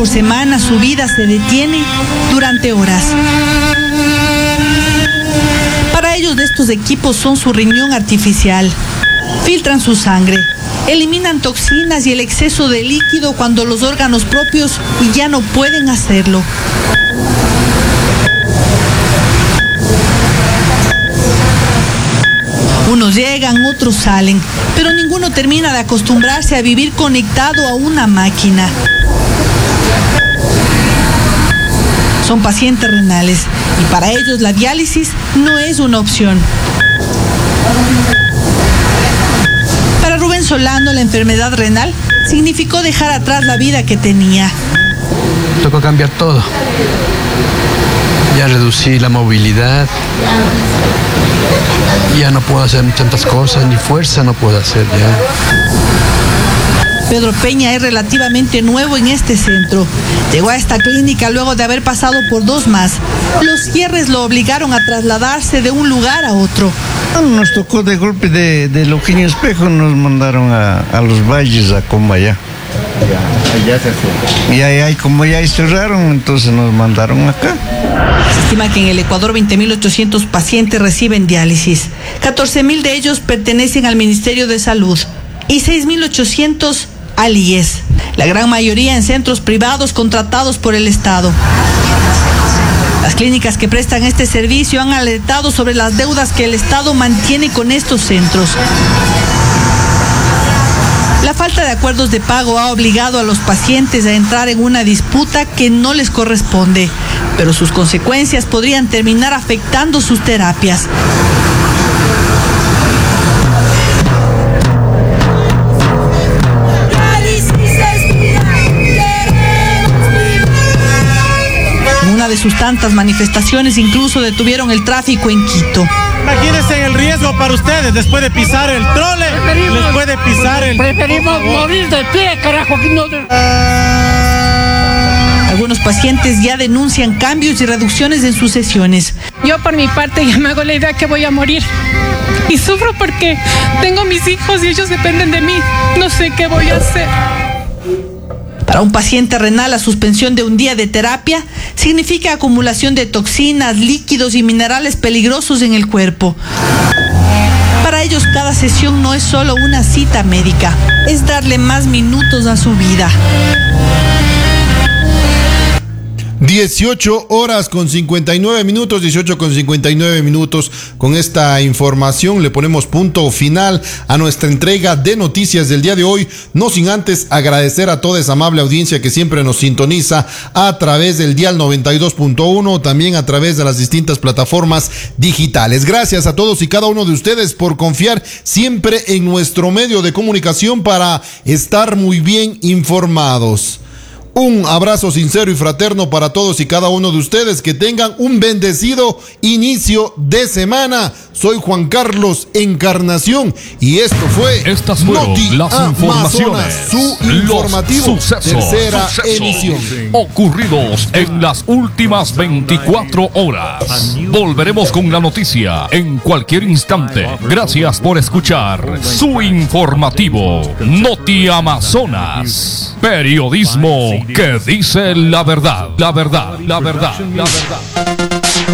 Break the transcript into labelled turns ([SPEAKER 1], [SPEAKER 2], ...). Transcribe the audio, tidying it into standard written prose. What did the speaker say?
[SPEAKER 1] por semana su vida se detiene durante horas. Para ellos estos equipos son su riñón artificial. Filtran su sangre, eliminan toxinas y el exceso de líquido cuando los órganos propios ya no pueden hacerlo. Unos llegan, otros salen, pero ninguno termina de acostumbrarse a vivir conectado a una máquina. Son pacientes renales y para ellos la diálisis no es una opción. Para Rubén Solano, la enfermedad renal significó dejar atrás la vida que tenía.
[SPEAKER 2] Tocó cambiar todo. Ya reducí la movilidad. Ya no puedo hacer tantas cosas, ni fuerza no puedo hacer ya.
[SPEAKER 1] Pedro Peña es relativamente nuevo en este centro. Llegó a esta clínica luego de haber pasado por 2 más. Los cierres lo obligaron a trasladarse de un lugar a otro.
[SPEAKER 3] Nos tocó de golpe de Eugenio Espejo, nos mandaron a los valles, a Combayá. Allá se fue. Y ahí como ya cerraron, entonces nos mandaron acá.
[SPEAKER 1] Se estima que en el Ecuador 20.800 pacientes reciben diálisis. 14.000 de ellos pertenecen al Ministerio de Salud y 6.800 al IES. La gran mayoría en centros privados contratados por el Estado. Las clínicas que prestan este servicio han alertado sobre las deudas que el Estado mantiene con estos centros. La falta de acuerdos de pago ha obligado a los pacientes a entrar en una disputa que no les corresponde, pero sus consecuencias podrían terminar afectando sus terapias. Una de sus tantas manifestaciones incluso detuvieron el tráfico en Quito.
[SPEAKER 4] Imagínense el riesgo para ustedes después de pisar el trole, después de pisar el...
[SPEAKER 5] Preferimos morir de pie, carajo.
[SPEAKER 1] Algunos pacientes ya denuncian cambios y reducciones en sus sesiones.
[SPEAKER 6] Yo por mi parte ya me hago la idea que voy a morir. Y sufro porque tengo mis hijos y ellos dependen de mí. No sé qué voy a hacer.
[SPEAKER 1] Para un paciente renal, la suspensión de un día de terapia significa acumulación de toxinas, líquidos y minerales peligrosos en el cuerpo. Para ellos, cada sesión no es solo una cita médica, es darle más minutos a su vida.
[SPEAKER 7] 18 horas con 59 minutos, 18 con 59 minutos. Con esta información le ponemos punto final a nuestra entrega de noticias del día de hoy, no sin antes agradecer a toda esa amable audiencia que siempre nos sintoniza a través del dial 92.1, también a través de las distintas plataformas digitales. Gracias a todos y cada uno de ustedes por confiar siempre en nuestro medio de comunicación para estar muy bien informados. Un abrazo sincero y fraterno para todos y cada uno de ustedes. Que tengan un bendecido inicio de semana. Soy Juan Carlos Encarnación y esto fue
[SPEAKER 8] Estas fueron las informaciones,
[SPEAKER 7] su informativo, tercera emisión.
[SPEAKER 8] Ocurridos en las últimas 24 horas. Volveremos con la noticia en cualquier instante. Gracias por escuchar su informativo Noti Amazonas. Periodismo que dice la verdad, la verdad, la verdad, la verdad.